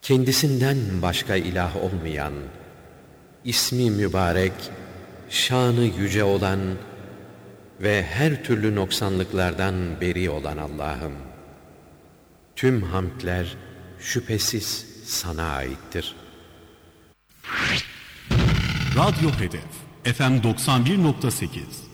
kendisinden başka ilah olmayan, ismi mübarek, şanı yüce olan ve her türlü noksanlıklardan beri olan Allah'ım, tüm hamdler şüphesiz sana aittir. Radyo Hedef FM 91.8